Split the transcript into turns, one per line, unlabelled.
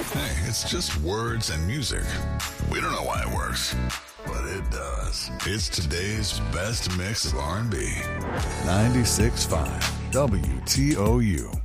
Hey, it's just words and music. We don't know why it works, but it does. It's today's best mix of R&B. 96.5 WTOU.